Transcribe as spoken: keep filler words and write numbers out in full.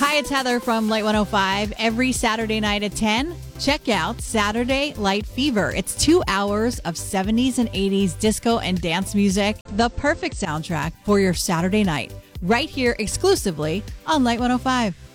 Hi, it's Heather from Light one oh five. Every Saturday night at ten, check out Saturday Light Fever. It's two hours of seventies and eighties disco and dance music. The perfect soundtrack for your Saturday night. Right here exclusively on Light one oh five.